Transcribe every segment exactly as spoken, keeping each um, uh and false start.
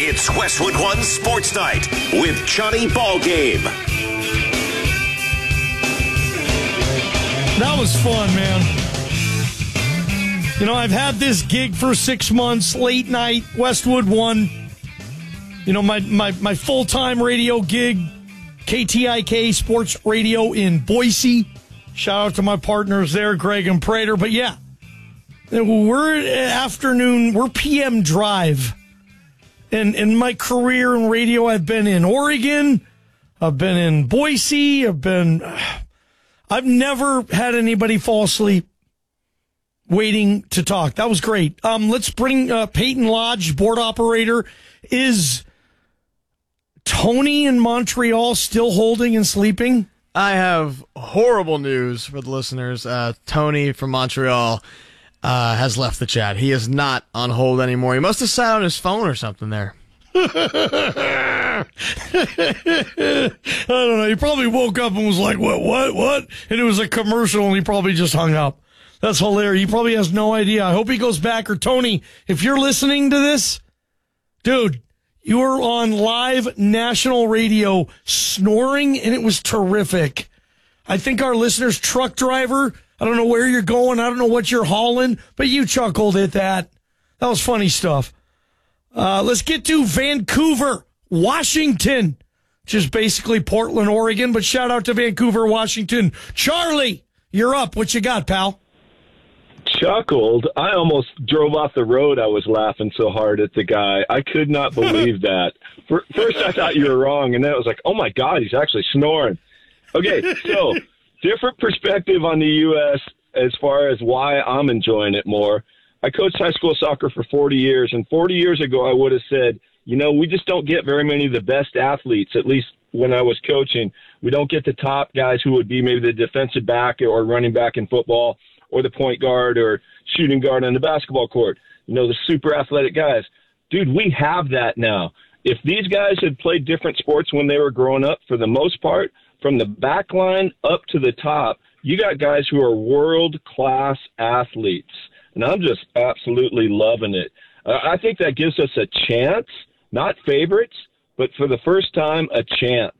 It's Westwood One Sports Night with Johnny Ballgame. That was fun, man. You know, I've had this gig for six months, late night, Westwood One. You know, my, my, my full-time radio gig, K T I K Sports Radio in Boise. Shout out to my partners there, Greg and Prater. But yeah, we're afternoon, we're P M drive. And in my career in radio, I've been in Oregon, I've been in Boise, I've been, I've never had anybody fall asleep waiting to talk. That was great. Um, let's bring uh, Peyton Lodge, board operator. Is Tony in Montreal still holding and sleeping? I have horrible news for the listeners. Uh, Tony from Montreal uh, has left the chat. He is not on hold anymore. He must have sat on his phone or something there. I don't know. He probably woke up and was like, what, what, what? And it was a commercial and he probably just hung up. That's hilarious. He probably has no idea. I hope he goes back. Or Tony, if you're listening to this, dude, you were on live national radio snoring, and it was terrific. I think our listeners, truck driver, I don't know where you're going. I don't know what you're hauling, but you chuckled at that. That was funny stuff. Uh, let's get to Vancouver, Washington, which is basically Portland, Oregon, but shout out to Vancouver, Washington. Charlie, you're up. What you got, pal? Chuckled. I almost drove off the road. I was laughing so hard at the guy. I could not believe that. First, I thought you were wrong, and then it was like, oh, my God, he's actually snoring. Okay, so different perspective on the U S as far as why I'm enjoying it more. I coached high school soccer for forty years, and forty years ago I would have said, you know, we just don't get very many of the best athletes, at least when I was coaching. We don't get the top guys who would be maybe the defensive back or running back in football, or the point guard or shooting guard on the basketball court, you know, the super athletic guys. Dude, we have that now. If these guys had played different sports when they were growing up, for the most part, from the back line up to the top, you got guys who are world-class athletes. And I'm just absolutely loving it. Uh, I think that gives us a chance, not favorites, but for the first time, a chance.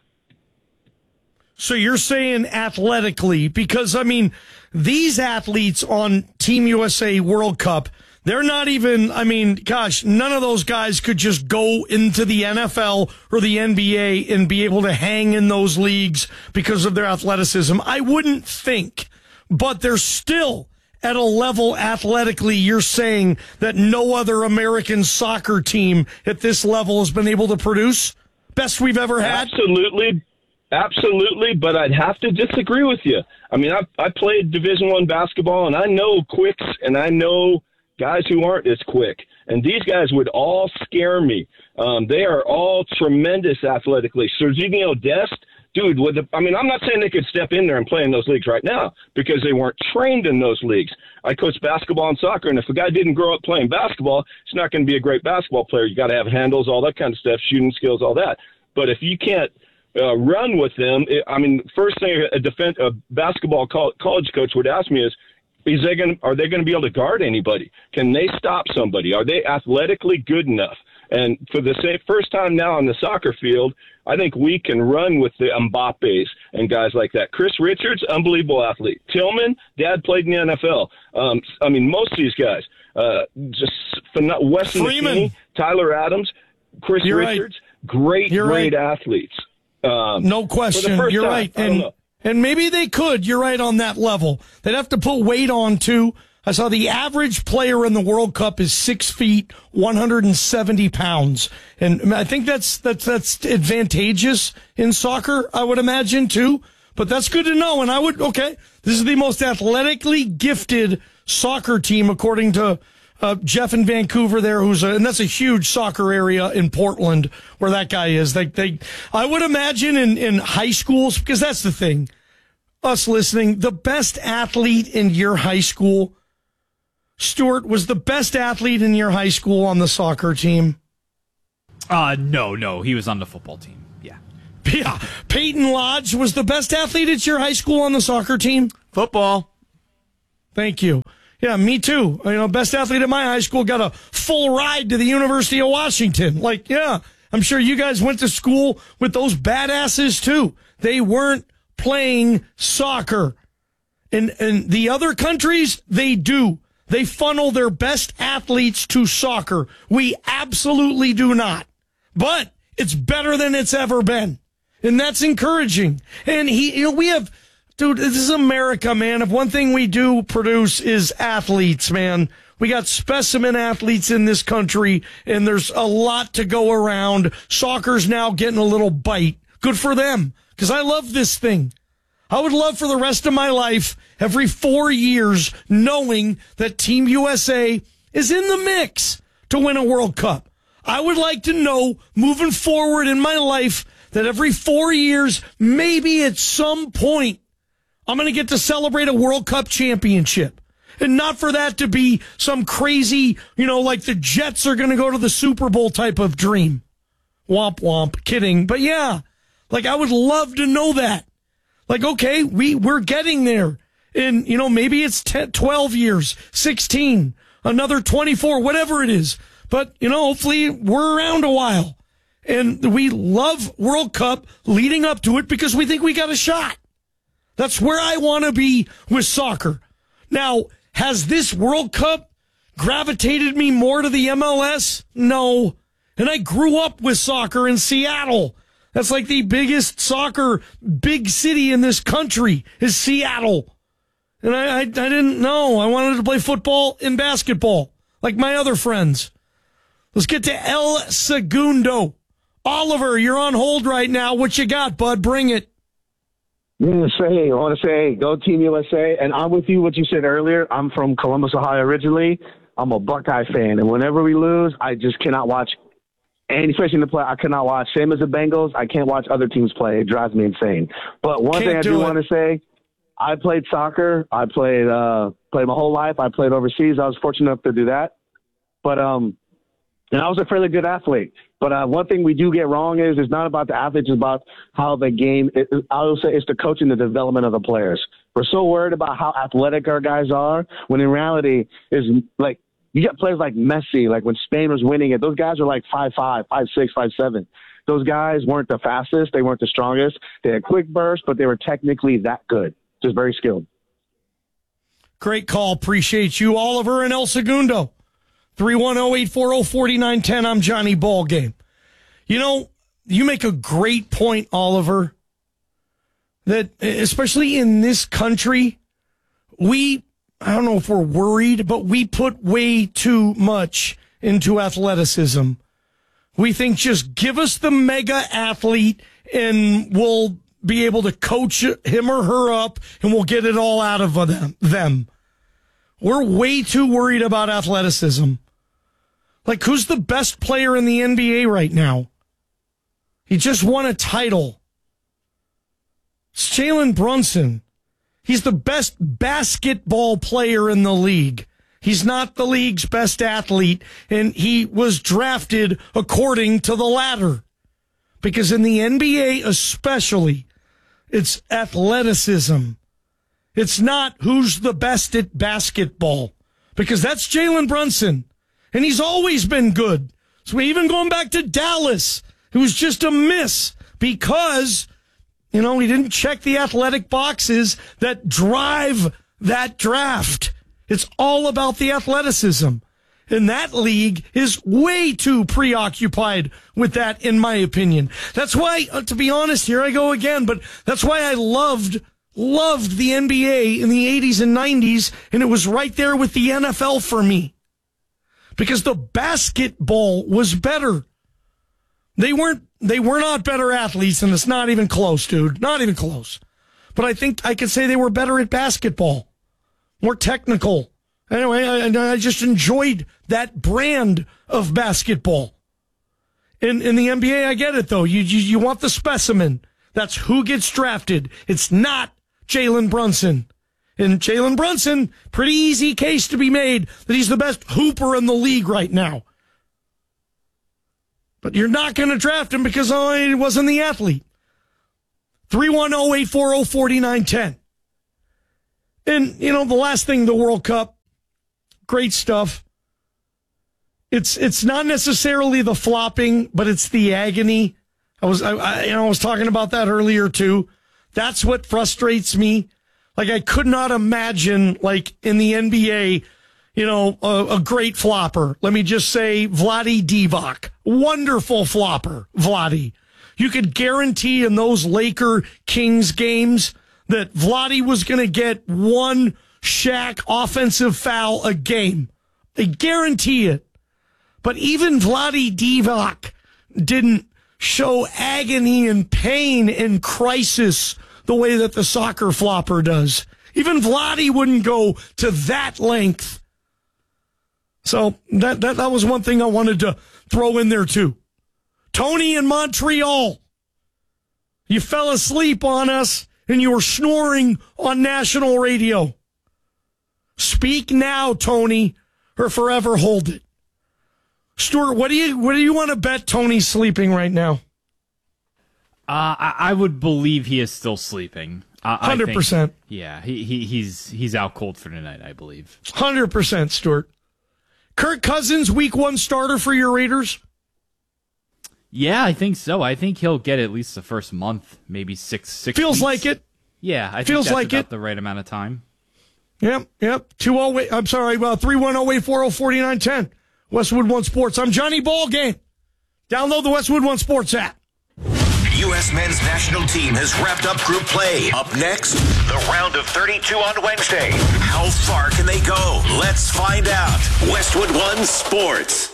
So you're saying athletically, because, I mean, these athletes on Team U S A World Cup, they're not even, I mean, gosh, none of those guys could just go into the N F L or the N B A and be able to hang in those leagues because of their athleticism. I wouldn't think, but they're still at a level athletically you're saying that no other American soccer team at this level has been able to produce? Best we've ever had? Absolutely. Absolutely, but I'd have to disagree with you. I mean, I I played Division One basketball, and I know quicks, and I know guys who aren't as quick. And these guys would all scare me. Um, they are all tremendous athletically. Serginho Dest, dude, with the, I mean, I'm not saying they could step in there and play in those leagues right now because they weren't trained in those leagues. I coach basketball and soccer, and if a guy didn't grow up playing basketball, he's not going to be a great basketball player. You got to have handles, all that kind of stuff, shooting skills, all that. But if you can't Uh, run with them. I mean, first thing a defense, a basketball college coach would ask me is, is they going are they going to be able to guard anybody? Can they stop somebody? Are they athletically good enough? And for the same, first time now on the soccer field, I think we can run with the Mbappes and guys like that. Chris Richards, unbelievable athlete. Tillman, dad played in the N F L. Um, I mean, most of these guys, uh, just Weston McKennie, Tyler Adams, Chris You're Richards, right. great, You're great right. athletes. Um, no question. You're time, right. And and maybe they could. You're right on that level. They'd have to put weight on, too. I saw the average player in the World Cup is six feet, one hundred seventy pounds. And I think that's, that's, that's advantageous in soccer, I would imagine, too. But that's good to know. And I would, okay, this is the most athletically gifted soccer team, according to Uh, Jeff in Vancouver there, who's a, and that's a huge soccer area in Portland where that guy is. They, they, I would imagine in, in high schools, because that's the thing, us listening, the best athlete in your high school, Stuart, was the best athlete in your high school on the soccer team? Uh, no, no, he was on the football team. Yeah. Yeah. Peyton Lodge was the best athlete at your high school on the soccer team? Football. Thank you. Yeah, me too. You know, best athlete at my high school got a full ride to the University of Washington. Like, yeah, I'm sure you guys went to school with those badasses too. They weren't playing soccer. And, and the other countries, they do. They funnel their best athletes to soccer. We absolutely do not. But it's better than it's ever been. And that's encouraging. And he, you know, we have, dude, this is America, man. If one thing we do produce is athletes, man. We got specimen athletes in this country, and there's a lot to go around. Soccer's now getting a little bite. Good for them, because I love this thing. I would love for the rest of my life, every four years, knowing that Team U S A is in the mix to win a World Cup. I would like to know, moving forward in my life, that every four years, maybe at some point, I'm going to get to celebrate a World Cup championship. And not for that to be some crazy, you know, like the Jets are going to go to the Super Bowl type of dream. Womp womp. Kidding. But yeah, like I would love to know that. Like, okay, we, we're getting there. And, you know, maybe it's ten, twelve years, sixteen, another twenty-four, whatever it is. But, you know, hopefully we're around a while. And we love World Cup leading up to it because we think we got a shot. That's where I want to be with soccer. Now, has this World Cup gravitated me more to the M L S? No. And I grew up with soccer in Seattle. That's like the biggest soccer big city in this country is Seattle. And I, I, I didn't know. I wanted to play football and basketball like my other friends. Let's get to El Segundo. Oliver, you're on hold right now. What you got, bud? Bring it. I want to say, I want to say, go Team U S A. And I'm with you, what you said earlier. I'm from Columbus, Ohio originally. I'm a Buckeye fan. And whenever we lose, I just cannot watch, and especially in the play, I cannot watch. Same as the Bengals, I can't watch other teams play. It drives me insane. But one Can't thing I do, do it. want to say, I played soccer. I played uh, played my whole life. I played overseas. I was fortunate enough to do that. But um, and I was a fairly good athlete. But uh, one thing we do get wrong is it's not about the athletes, it's about how the game, it, I will say it's the coaching, the development of the players. We're so worried about how athletic our guys are, when in reality is like, you got players like Messi, like when Spain was winning it, those guys are like five five, five six, five seven. Those guys weren't the fastest, they weren't the strongest. They had quick bursts, but they were technically that good, just very skilled. Great call. Appreciate you, Oliver and El Segundo. three one zero, eight four zero, four nine one zero. I'm Johnny Ballgame. You know, you make a great point, Oliver, that especially in this country, we, I don't know if we're worried, but we put way too much into athleticism. We think just give us the mega athlete and we'll be able to coach him or her up and we'll get it all out of them. them. We're way too worried about athleticism. Like, who's the best player in the N B A right now? He just won a title. It's Jalen Brunson. He's the best basketball player in the league. He's not the league's best athlete, and he was drafted according to the ladder. Because in the N B A especially, it's athleticism. It's not who's the best at basketball, because that's Jalen Brunson, and he's always been good. So even going back to Dallas, it was just a miss because, you know, he didn't check the athletic boxes that drive that draft. It's all about the athleticism. And that league is way too preoccupied with that, in my opinion. That's why, uh, to be honest, here I go again, but that's why I loved, loved the N B A in the eighties and nineties, and it was right there with the N F L for me. Because the basketball was better. They weren't, they were not better athletes, and it's not even close, dude. Not even close. But I think I could say they were better at basketball. More technical. Anyway, I, I just enjoyed that brand of basketball. In in the N B A, I get it, though. You, you, you want the specimen. That's who gets drafted. It's not Jalen Brunson. And Jalen Brunson, pretty easy case to be made that he's the best hooper in the league right now. But you're not going to draft him because oh, he wasn't the athlete. three one zero, eight four zero, four nine one zero. And, you know, the last thing, the World Cup, great stuff. It's it's not necessarily the flopping, but it's the agony. I was I, I, you know I was talking about that earlier too. That's what frustrates me. Like I could not imagine like in the N B A, you know, a, a great flopper. Let me just say Vlade Divac, wonderful flopper, Vlade. You could guarantee in those Laker Kings games that Vlade was going to get one Shaq offensive foul a game. They guarantee it. But even Vlade Divac didn't show agony and pain and crisis the way that the soccer flopper does. Even Vlade wouldn't go to that length. So that, that, that was one thing I wanted to throw in there too. Tony in Montreal, you fell asleep on us and you were snoring on national radio. Speak now, Tony, or forever hold it. Stuart, what do you what do you want to bet Tony's sleeping right now? Uh, I, I would believe he is still sleeping. Uh, one hundred percent. Yeah, he, he he's he's out cold for tonight, I believe. one hundred percent, Stuart. Kirk Cousins, week one starter for your Raiders? Yeah, I think so. I think he'll get at least the first month, maybe six six. Feels weeks. like it. Yeah, I think Feels that's like about it. the right amount of time. Yep, yep. Two oh eight. I'm sorry. Well, three one zero eight four zero four nine ten. Westwood One Sports. I'm Johnny Ballgame. Download the Westwood One Sports app. U S men's national team has wrapped up group play. Up next, the round of thirty-two on Wednesday. How far can they go? Let's find out. Westwood One Sports.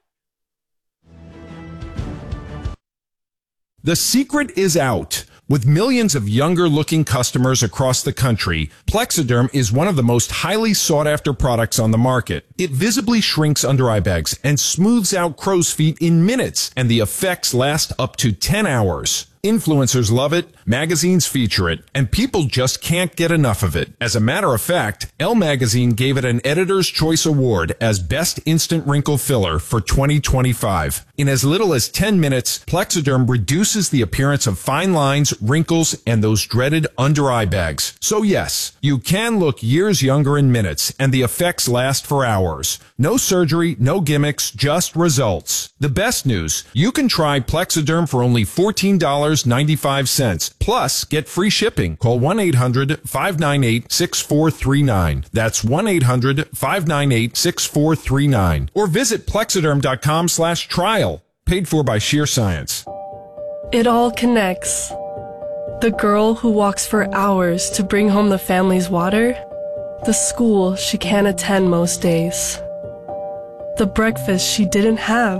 The secret is out. With millions of younger-looking customers across the country, Plexiderm is one of the most highly sought-after products on the market. It visibly shrinks under-eye bags and smooths out crow's feet in minutes, and the effects last up to ten hours. Influencers love it, magazines feature it, and people just can't get enough of it. As a matter of fact, Elle Magazine gave it an Editor's Choice Award as Best Instant Wrinkle Filler for twenty twenty-five. In as little as ten minutes, Plexiderm reduces the appearance of fine lines, wrinkles, and those dreaded under-eye bags. So yes, you can look years younger in minutes, and the effects last for hours. No surgery, no gimmicks, just results. The best news, you can try Plexiderm for only fourteen dollars and ninety-five cents. Plus, get free shipping. Call one eight hundred five nine eight six four three nine. That's one eight hundred five nine eight six four three nine. Or visit plexiderm.com slash trial. Paid for by Sheer Science. It all connects. The girl who walks for hours to bring home the family's water. The school she can't attend most days. The breakfast she didn't have.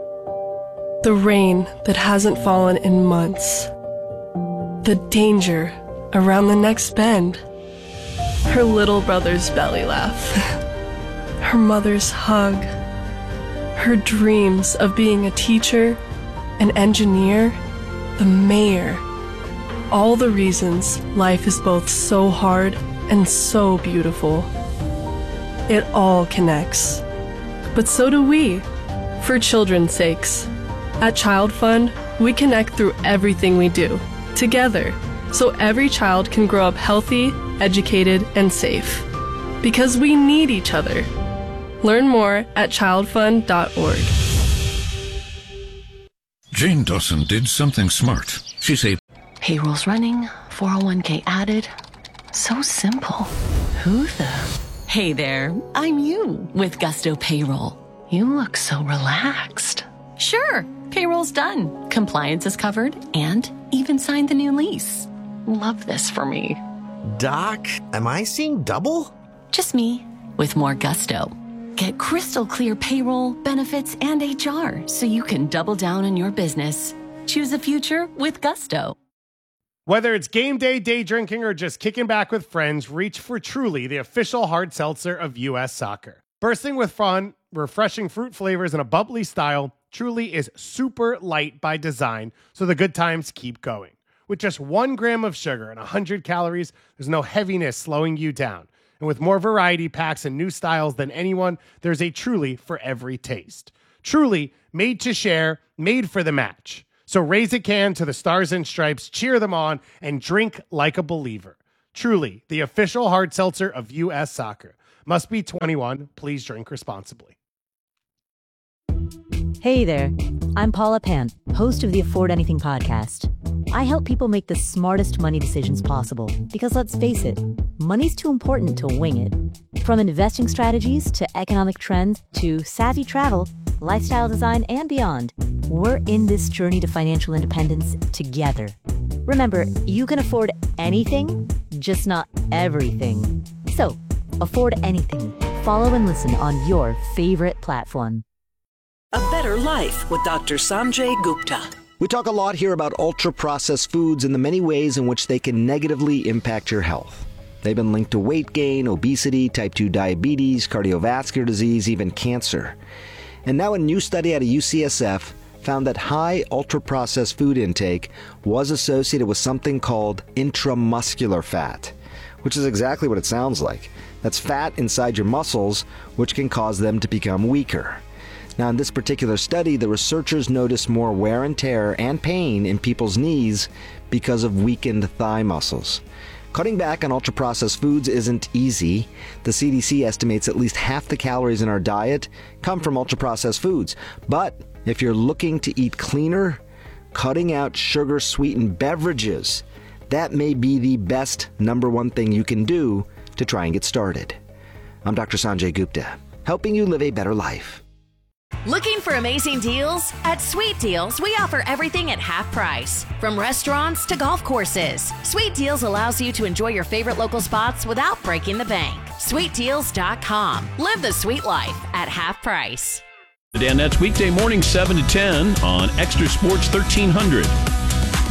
The rain that hasn't fallen in months. The danger around the next bend. Her little brother's belly laugh. Her mother's hug. Her dreams of being a teacher, an engineer, the mayor. All the reasons life is both so hard and so beautiful. It all connects. But so do we, for children's sakes. At Child Fund, we connect through everything we do, together, so every child can grow up healthy, educated, and safe. Because we need each other. Learn more at child fund dot org. Jane Dawson did something smart. She said, payroll's running, four oh one k added. So simple. Who the? Hey there, I'm you with Gusto Payroll. You look so relaxed. Sure, payroll's done. Compliance is covered and even signed the new lease. Love this for me. Doc, am I seeing double? Just me with more Gusto. Get crystal clear payroll, benefits, and H R so you can double down on your business. Choose a future with Gusto. Whether it's game day, day drinking, or just kicking back with friends, reach for Truly, the official hard seltzer of U S Soccer. Bursting with fun, refreshing fruit flavors, and a bubbly style, Truly is super light by design, so the good times keep going. With just one gram of sugar and one hundred calories, there's no heaviness slowing you down. And with more variety packs and new styles than anyone, there's a Truly for every taste. Truly, made to share, made for the match. So raise a can to the Stars and Stripes, cheer them on, and drink like a believer. Truly, the official hard seltzer of U S Soccer. Must be twenty-one. Please drink responsibly. Hey there, I'm Paula Pant, host of the Afford Anything podcast. I help people make the smartest money decisions possible because, let's face it, money's too important to wing it. From investing strategies to economic trends to savvy travel, lifestyle design, and beyond, we're in this journey to financial independence together. Remember, you can afford anything, just not everything. So, afford anything. Follow and listen on your favorite platform. A Better Life with Doctor Sanjay Gupta. We talk a lot here about ultra-processed foods and the many ways in which they can negatively impact your health. They've been linked to weight gain, obesity, type two diabetes, cardiovascular disease, even cancer. And now a new study out of U C S F found that high ultra-processed food intake was associated with something called intramuscular fat, which is exactly what it sounds like. That's fat inside your muscles, which can cause them to become weaker. Now, in this particular study, the researchers noticed more wear and tear and pain in people's knees because of weakened thigh muscles. Cutting back on ultra-processed foods isn't easy. The C D C estimates at least half the calories in our diet come from ultra-processed foods. But if you're looking to eat cleaner, cutting out sugar-sweetened beverages, that may be the best number one thing you can do to try and get started. I'm Doctor Sanjay Gupta, helping you live a better life. Looking for amazing deals? At Sweet Deals, we offer everything at half price. From restaurants to golf courses, Sweet Deals allows you to enjoy your favorite local spots without breaking the bank. sweet deals dot com. Live the sweet life at half price. The Danettes weekday morning seven to ten on Extra Sports thirteen hundred.